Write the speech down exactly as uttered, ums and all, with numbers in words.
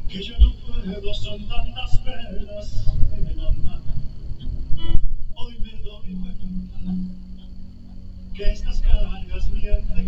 Que yo no puedo, son tantas penas en el alma. Hoy me doy cuenta que estas cargas mienten